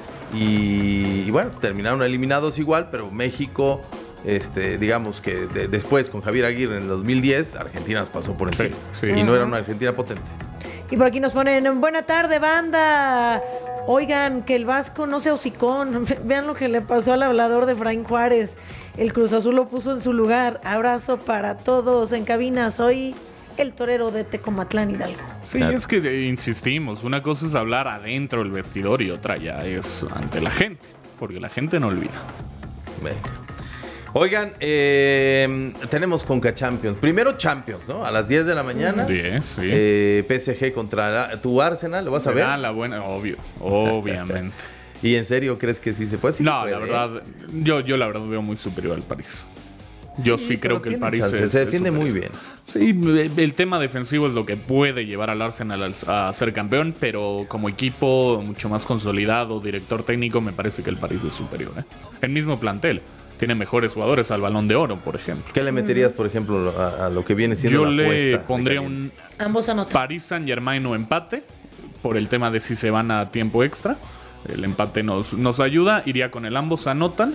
y bueno, terminaron eliminados igual, pero México, digamos que después con Javier Aguirre en el 2010, Argentina nos pasó por encima. Sí. Y no era una Argentina potente. Y por aquí nos ponen: buena tarde, banda. Oigan, que el Vasco no sea hocicón. Vean lo que le pasó al hablador de Efraín Juárez. El Cruz Azul lo puso en su lugar. Abrazo para todos en cabina. Soy el torero de Tecomatlán, Hidalgo. Sí, es que insistimos. Una cosa es hablar adentro del vestidor y otra ya es ante la gente. Porque la gente no olvida. Venga. Oigan, tenemos Conca Champions. Primero Champions, ¿no? A las 10 de la mañana. 10, sí. PSG contra tu Arsenal. ¿Lo vas a ver? Ah, la buena, obviamente. ¿Y en serio crees que sí se puede? Sí no, se puede, la verdad, yo la verdad veo muy superior al París. Yo sí creo que el París se defiende muy bien. Sí, el tema defensivo es lo que puede llevar al Arsenal a ser campeón, pero como equipo mucho más consolidado, director técnico, me parece que el París es superior. El mismo plantel. Tiene mejores jugadores al Balón de Oro, por ejemplo. ¿Qué le meterías, por ejemplo, a lo que viene siendo la apuesta? Yo le pondría ambos anotan. Paris Saint-Germain o empate, por el tema de si se van a tiempo extra. El empate nos ayuda. Iría con el ambos anotan.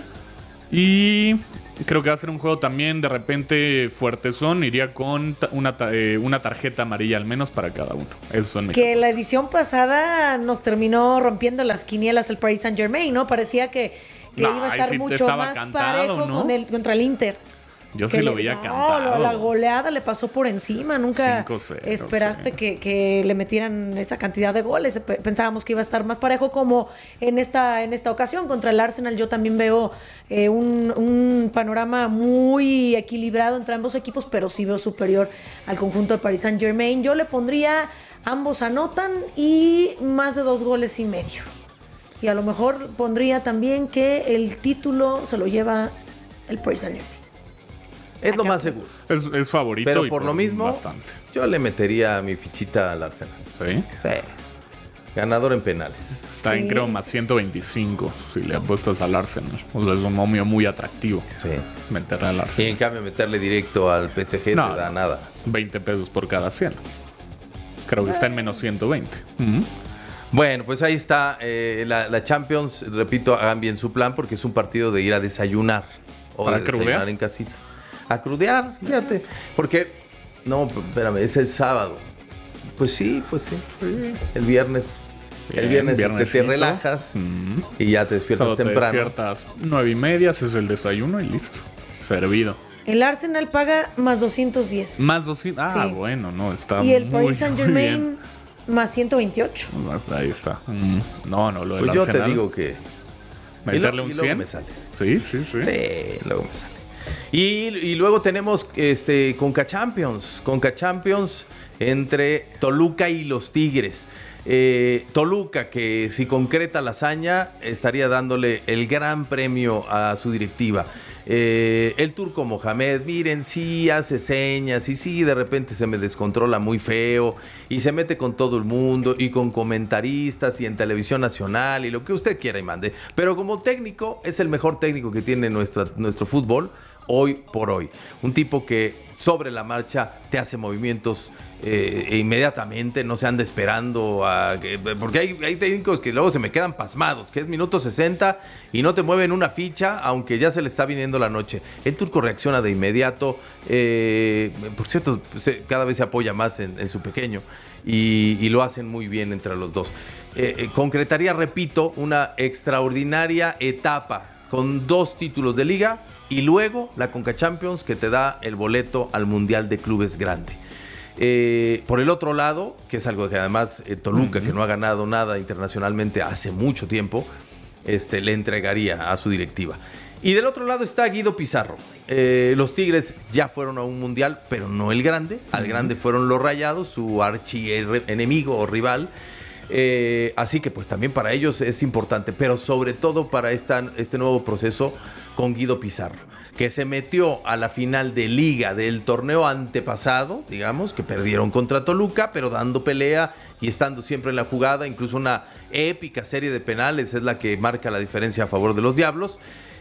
Y creo que va a ser un juego también de repente fuertezón. Iría con una tarjeta amarilla al menos para cada uno. Eso en que la edición pasada nos terminó rompiendo las quinielas el Paris Saint-Germain, ¿no? Parecía que iba a estar mucho más cantado, parejo, ¿no? Contra el Inter. Yo sí lo veía cantado. La goleada le pasó por encima. Nunca 5-0, esperaste que le metieran esa cantidad de goles. Pensábamos que iba a estar más parejo, como en esta ocasión contra el Arsenal. Yo también veo un panorama muy equilibrado entre ambos equipos, pero sí veo superior al conjunto de Paris Saint-Germain. Yo le pondría ambos anotan y más de 2 goles y medio. Y a lo mejor pondría también que el título se lo lleva el Paris Saint-Germain. Es lo más seguro. Es favorito. Pero por lo mismo, bastante. Yo le metería mi fichita al Arsenal. ¿Sí? Sí. Ganador en penales. Está en, creo, más 125 si le apuestas al Arsenal. O sea, es un momio muy atractivo. Sí. Meterle al Arsenal. Y en cambio, meterle directo al PSG no te da nada. 20 pesos por cada 100. Creo que está en menos 120. Bueno, pues ahí está la Champions. Repito, hagan bien su plan porque es un partido de ir a desayunar. O ¿Para de desayunar crudear? En casita. A crudear, fíjate. Porque, no, espérame, es el sábado. Pues sí. El viernes. El viernes te relajas y ya te despiertas Sábado temprano. Te despiertas 9:30, haces el desayuno y listo. Servido. El Arsenal paga más 210. Más 200. Ah, Sí. bueno, no, está Y el muy, Paris Saint muy Germain bien. más 128. Ahí está. No, lo del Pues yo Arsenal. te digo que... ¿Meterle un y luego 100? me sale. Sí. Sí, luego me sale. Y luego tenemos Conca Champions entre Toluca y los Tigres. Toluca, que si concreta la hazaña, estaría dándole el gran premio a su directiva. El turco Mohamed, miren, sí hace señas y sí, de repente se me descontrola muy feo y se mete con todo el mundo y con comentaristas y en televisión nacional y lo que usted quiera y mande. Pero como técnico, es el mejor técnico que tiene nuestro fútbol hoy por hoy. Un tipo que sobre la marcha te hace movimientos inmediatamente, no se anda esperando porque hay técnicos que luego se me quedan pasmados, que es minuto 60 y no te mueven una ficha, aunque ya se le está viniendo la noche. El turco reacciona de inmediato, por cierto, cada vez se apoya más en su pequeño y lo hacen muy bien entre los dos. Concretaría, repito, una extraordinaria etapa con 2 títulos de liga y luego la Conca Champions, que te da el boleto al Mundial de Clubes grande. Por el otro lado, que es algo que además Toluca, que no ha ganado nada internacionalmente hace mucho tiempo, le entregaría a su directiva. Y del otro lado está Guido Pizarro. Los Tigres ya fueron a un mundial, pero no el grande. Al grande fueron los Rayados, su archienemigo o rival. Así que pues también para ellos es importante, pero sobre todo para este nuevo proceso con Guido Pizarro, que se metió a la final de liga del torneo antepasado, digamos, que perdieron contra Toluca, pero dando pelea y estando siempre en la jugada. Incluso una épica serie de penales es la que marca la diferencia a favor de los Diablos.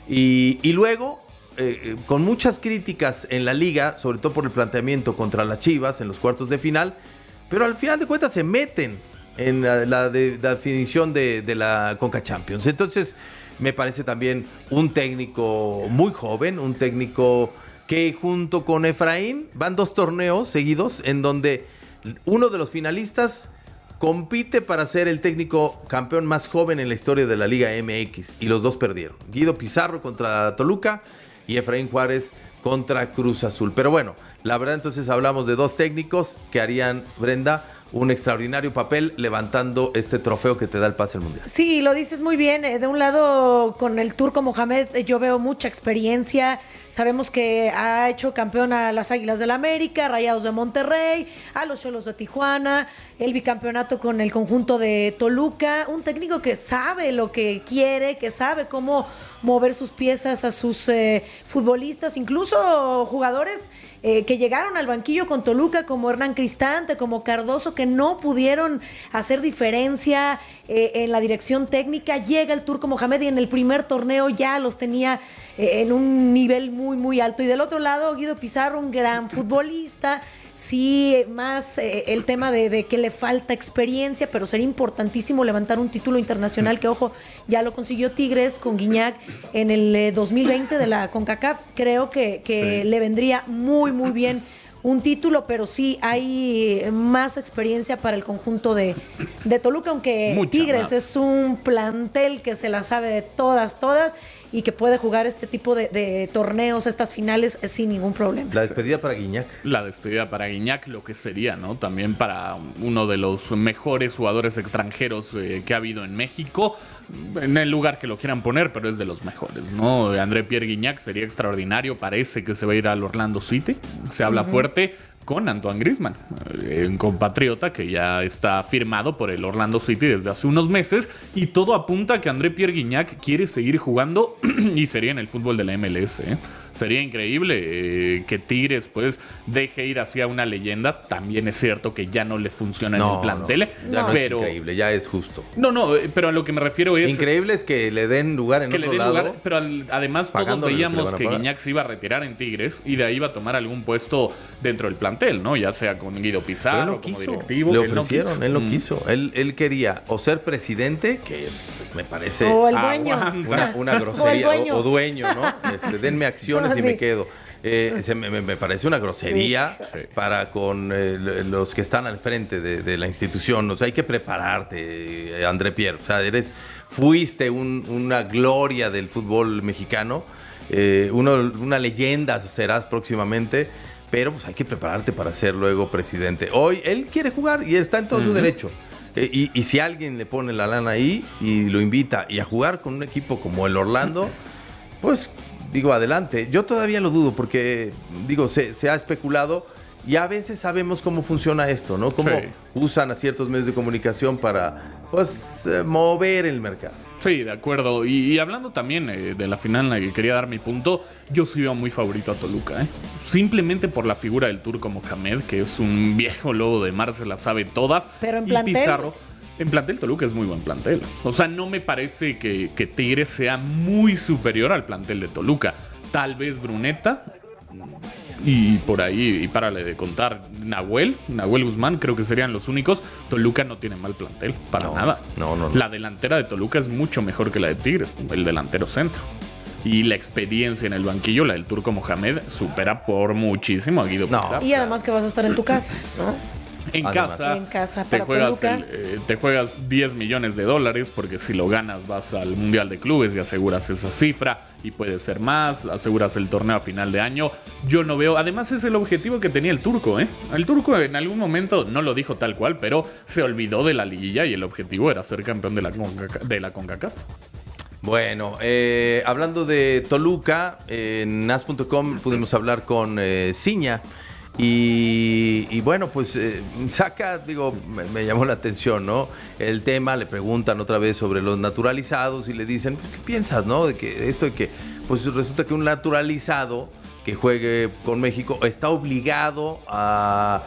Y luego, con muchas críticas en la liga, sobre todo por el planteamiento contra las Chivas en los cuartos de final, pero al final de cuentas se meten en la definición de la Conca Champions. Entonces, me parece también un técnico muy joven, un técnico que junto con Efraín van 2 torneos seguidos en donde uno de los finalistas compite para ser el técnico campeón más joven en la historia de la Liga MX y los 2 perdieron. Guido Pizarro contra Toluca y Efraín Juárez contra Cruz Azul. Pero bueno, la verdad, entonces hablamos de 2 técnicos que harían, Brenda, un extraordinario papel levantando este trofeo que te da el pase al Mundial. Sí, lo dices muy bien. De un lado, con el turco Mohamed, yo veo mucha experiencia. Sabemos que ha hecho campeón a las Águilas del América, Rayados de Monterrey, a los Xolos de Tijuana, el bicampeonato con el conjunto de Toluca. Un técnico que sabe lo que quiere, que sabe cómo mover sus piezas a sus futbolistas, incluso jugadores que llegaron al banquillo con Toluca, como Hernán Cristante, como Cardoso, que no pudieron hacer diferencia en la dirección técnica. Llega el turco Mohamed y en el primer torneo ya los tenía en un nivel muy, muy alto. Y del otro lado, Guido Pizarro, un gran futbolista. Sí, más el tema de que le falta experiencia, pero sería importantísimo levantar un título internacional que, ojo, ya lo consiguió Tigres con Guiñac en el 2020 de la CONCACAF. Creo que le vendría muy, muy bien un título, pero sí hay más experiencia para el conjunto de Toluca, aunque mucha Tigres más. Es un plantel que se la sabe de todas y que puede jugar este tipo de torneos, estas finales, sin ningún problema. La despedida para Guiñac. La despedida para Guiñac, lo que sería, ¿no? También para uno de los mejores jugadores extranjeros que ha habido en México, en el lugar que lo quieran poner, pero es de los mejores, ¿no? André Pierre Guiñac sería extraordinario, parece que se va a ir al Orlando City, se habla fuerte con Antoine Griezmann, un compatriota que ya está firmado por el Orlando City desde hace unos meses, y todo apunta a que André Pierre Guiñac quiere seguir jugando y sería en el fútbol de la MLS, sería increíble que Tigres pues deje ir hacia una leyenda. También es cierto que ya no le funciona en el plantel. Ya no es increíble, ya es justo. No, pero a lo que me refiero es... Increíble es que le den lugar en otro lado. Pero además todos veíamos que Guiñac se iba a retirar en Tigres y de ahí iba a tomar algún puesto dentro del plantel, ¿no? Ya sea con Guido Pizarro, como directivo. Le ofrecieron, él no quiso. Él quería o ser presidente, que me parece o el dueño. Una grosería, o dueño, ¿no? Denme acciones y me quedo. Me parece una grosería para con los que están al frente de la institución. O sea, hay que prepararte, André Pierre. O sea, fuiste una gloria del fútbol mexicano, una leyenda serás próximamente, pero pues hay que prepararte para ser luego presidente. Hoy él quiere jugar y está en todo su derecho. Y si alguien le pone la lana ahí y lo invita y a jugar con un equipo como el Orlando, pues digo, adelante. Yo todavía lo dudo porque, digo, se ha especulado y a veces sabemos cómo funciona esto, ¿no? Cómo usan a ciertos medios de comunicación para, pues, mover el mercado. Sí, de acuerdo. Y hablando también de la final en la que quería dar mi punto, yo sí veo muy favorito a Toluca, ¿eh? Simplemente por la figura del Turco Mohamed, que es un viejo lobo de mar, se la sabe todas. Pero en plantel... Pizarro, en plantel Toluca es muy buen plantel. O sea, no me parece que Tigres sea muy superior al plantel de Toluca. Tal vez Bruneta y por ahí, y párale de contar, Nahuel Guzmán, creo que serían los únicos. Toluca no tiene mal plantel, para nada. No. La delantera de Toluca es mucho mejor que la de Tigres, el delantero centro. Y la experiencia en el banquillo, la del Turco Mohamed, supera por muchísimo a Guido Pizarro. Y además que vas a estar en tu casa, ¿no? En casa para te juegas $10 millones porque si lo ganas vas al Mundial de Clubes y aseguras esa cifra y puede ser más, aseguras el torneo a final de año. Yo no veo, además es el objetivo que tenía el Turco, ¿eh? El Turco en algún momento no lo dijo tal cual, pero se olvidó de la liguilla y el objetivo era ser campeón de la CONCACAF. Bueno, hablando de Toluca, en as.com pudimos hablar con Ciña. Y bueno, pues me llamó la atención, ¿no? El tema, le preguntan otra vez sobre los naturalizados y le dicen, pues, ¿qué piensas, no? De que pues resulta que un naturalizado que juegue con México está obligado a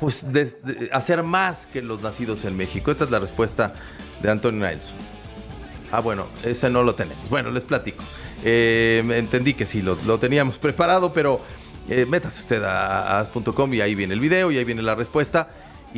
hacer más que los nacidos en México. Esta es la respuesta de Antonio Nelson. Bueno, ese no lo tenemos. Bueno, les platico. Entendí que sí, lo teníamos preparado, pero... métase usted a as.com y ahí viene el video y ahí viene la respuesta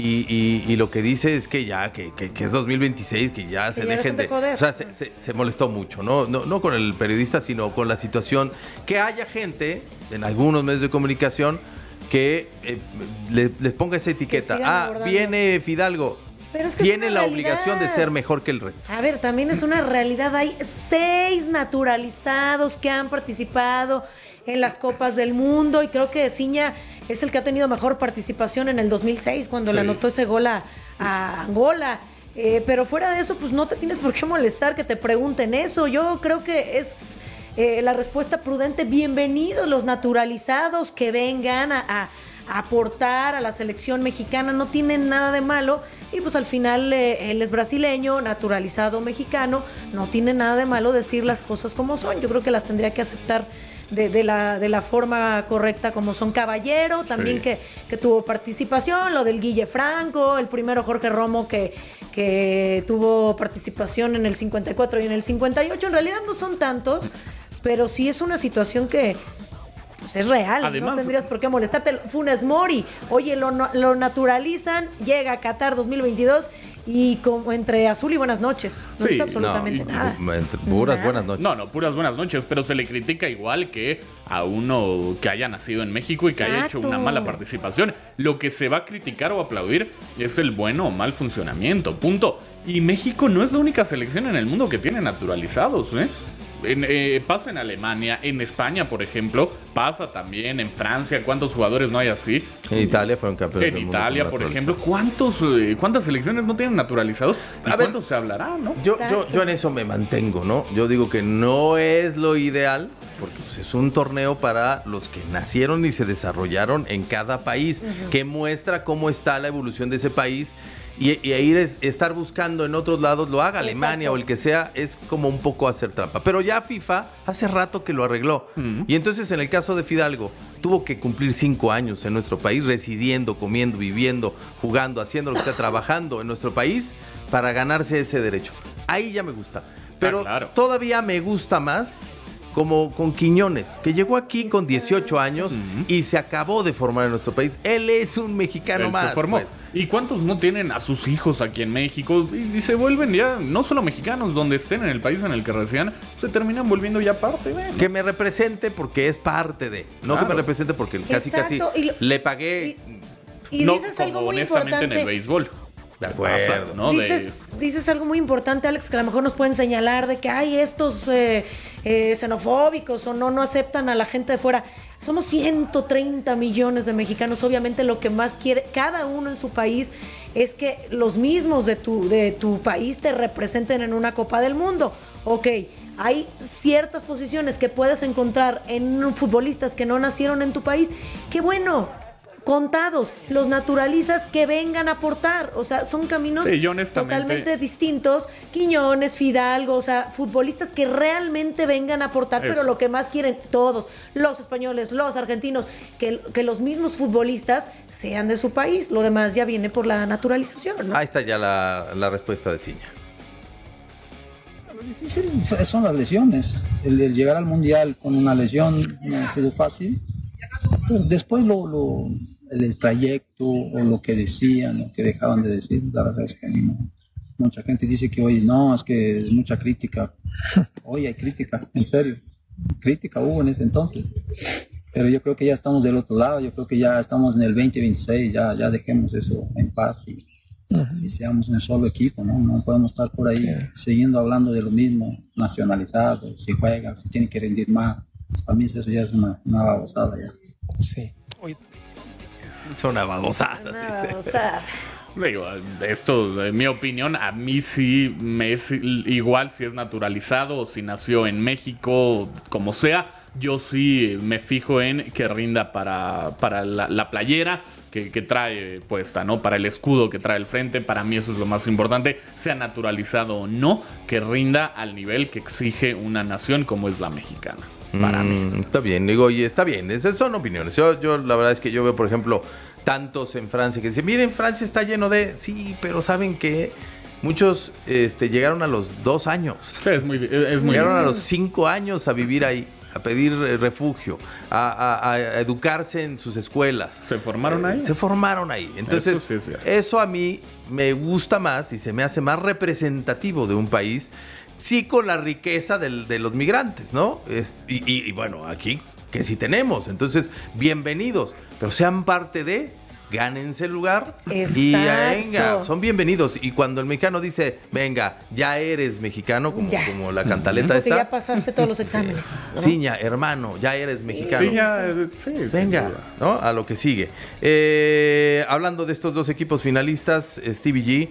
y lo que dice es que ya que es 2026, que ya se dejen de joder. O sea, se molestó mucho, no con el periodista, sino con la situación que haya gente en algunos medios de comunicación que les ponga esa etiqueta. Viene Fidalgo. Pero es que tiene la obligación de ser mejor que el resto. A ver, también es una realidad. Hay 6 naturalizados que han participado en las Copas del Mundo y creo que Ciña es el que ha tenido mejor participación en el 2006 cuando le anotó ese gol a Angola. Pero fuera de eso, pues no te tienes por qué molestar que te pregunten eso. Yo creo que es la respuesta prudente. Bienvenidos los naturalizados que vengan a aportar a la selección mexicana, no tienen nada de malo y pues al final él es brasileño, naturalizado mexicano, no tiene nada de malo decir las cosas como son. Yo creo que las tendría que aceptar de la forma correcta como son. Caballero también que tuvo participación, lo del Guille Franco, el primero Jorge Romo que tuvo participación en el 54 y en el 58, en realidad no son tantos, pero sí es una situación que pues es real. Además, no tendrías por qué molestarte. Funes Mori, oye, lo naturalizan, llega a Qatar 2022 y como entre azul y buenas noches. No hizo absolutamente nada. Puras buenas noches. No, puras buenas noches, pero se le critica igual que a uno que haya nacido en México y que haya hecho una mala participación. Lo que se va a criticar o aplaudir es el bueno o mal funcionamiento, punto. Y México no es la única selección en el mundo que tiene naturalizados, pasa en Alemania, en España, por ejemplo, pasa también en Francia. ¿Cuántos jugadores no hay así? En Italia fueron campeones. En Italia, por ejemplo, ¿cuántas selecciones no tienen naturalizados? ¿Y cuántos se hablará, no? Yo en eso me mantengo, ¿no? Yo digo que no es lo ideal porque pues, es un torneo para los que nacieron y se desarrollaron en cada país, que muestra cómo está la evolución de ese país. Y estar buscando en otros lados, lo haga Alemania o el que sea, es como un poco hacer trampa. Pero ya FIFA hace rato que lo arregló. Y entonces en el caso de Fidalgo, tuvo que cumplir 5 años en nuestro país, residiendo, comiendo, viviendo, jugando, haciendo lo que sea, trabajando en nuestro país para ganarse ese derecho. Ahí ya me gusta. Pero todavía me gusta más como con Quiñones, que llegó aquí con 18 años y se acabó de formar en nuestro país. Él es un mexicano más. Se formó. Pues. ¿Y cuántos no tienen a sus hijos aquí en México? Y se vuelven ya, no solo mexicanos, donde estén en el país en el que residan, se terminan volviendo ya parte de, ¿no? Que me represente porque es parte de. No que me represente porque casi le pagué. Y no, dices como algo muy honestamente importante. en el béisbol. De acuerdo. ¿No? Dices algo muy importante, Alex, que a lo mejor nos pueden señalar de que hay estos xenofóbicos o no aceptan a la gente de fuera. Somos 130 millones de mexicanos. Obviamente lo que más quiere cada uno en su país es que los mismos de tu país te representen en una Copa del Mundo. Ok, hay ciertas posiciones que puedes encontrar en futbolistas que no nacieron en tu país. ¡Qué bueno! Contados, los naturalizas que vengan a aportar, o sea, son caminos totalmente distintos. Quiñones, Fidalgo, o sea, futbolistas que realmente vengan a aportar, pero lo que más quieren todos, los españoles, los argentinos, que los mismos futbolistas sean de su país. Lo demás ya viene por la naturalización, ¿no? Ahí está ya la respuesta de Ciña. Lo difícil son las lesiones. El llegar al Mundial con una lesión no ha sido fácil. Pero después el trayecto o lo que decían, lo que dejaban de decir, la verdad es que no. Mucha gente dice que hoy no, es que es mucha crítica. Hoy hay crítica, en serio. Crítica hubo en ese entonces. Pero yo creo que ya estamos del otro lado, yo creo que ya estamos en el 2026, ya dejemos eso en paz y seamos un solo equipo, ¿no? No podemos estar por ahí siguiendo hablando de lo mismo, nacionalizado, si juegan, si tienen que rendir más. Para mí eso ya es una babosada ya. Sí. Es una babosada. Digo, esto, en mi opinión, a mí sí me es igual si es naturalizado o si nació en México, como sea. Yo sí me fijo en que rinda para la playera que trae puesta, ¿no? Para el escudo que trae al frente. Para mí eso es lo más importante. Sea naturalizado o no, que rinda al nivel que exige una nación como es la mexicana. Para mí. Está bien, digo, y está bien. Esas son opiniones. Yo la verdad es que yo veo, por ejemplo, tantos en Francia que dicen, miren, Francia está lleno de... Sí, pero ¿saben qué? Muchos llegaron a los 2 años. Sí, es muy llegaron a los 5 años a vivir ahí, a pedir refugio, a educarse en sus escuelas. ¿Se formaron ahí? Se formaron ahí. Entonces, eso a mí me gusta más y se me hace más representativo de un país, sí, con la riqueza de los migrantes, ¿no? Y bueno, aquí que sí tenemos. Entonces, bienvenidos, pero sean parte de... Gánense el lugar. Exacto. Y venga, son bienvenidos. Y cuando el mexicano dice, venga, ya eres mexicano, como la cantaleta porque esta. ya pasaste todos los exámenes, ¿no? Ciña, hermano, ya eres mexicano. Sí, venga, ¿no? A lo que sigue. Hablando de estos 2 equipos finalistas, Stevie G,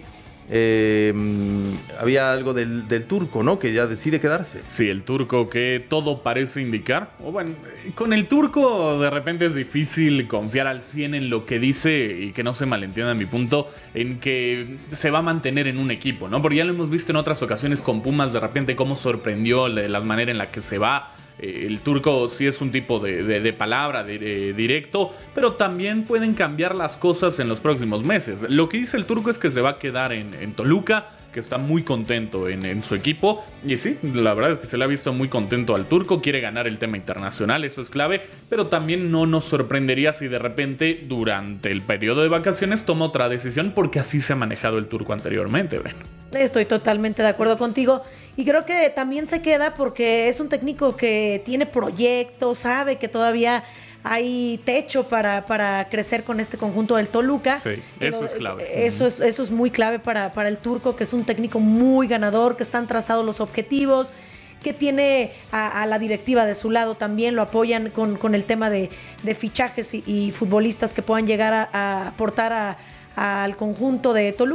había algo del turco, ¿no? Que ya decide quedarse. Sí, el turco, que todo parece indicar. O bueno, con el turco de repente es difícil confiar al 100 en lo que dice y que no se malentienda mi punto, en que se va a mantener en un equipo, ¿no? Porque ya lo hemos visto en otras ocasiones con Pumas, de repente cómo sorprendió la manera en la que se va. El turco sí es un tipo de palabra, directo, pero también pueden cambiar las cosas en los próximos meses. Lo que dice el turco es que se va a quedar en Toluca, que está muy contento en su equipo. Y sí, la verdad es que se le ha visto muy contento al turco. Quiere ganar el tema internacional, eso es clave. Pero también no nos sorprendería si de repente durante el periodo de vacaciones toma otra decisión, porque así se ha manejado el turco anteriormente, Breno. Estoy totalmente de acuerdo contigo. Y creo que también se queda porque es un técnico que tiene proyectos, sabe que todavía hay techo para crecer con este conjunto del Toluca. Sí, eso es clave. Eso es muy clave para el turco, que es un técnico muy ganador, que están trazados los objetivos, que tiene a la directiva de su lado también, lo apoyan con el tema de fichajes y futbolistas que puedan llegar a aportar al conjunto de Toluca.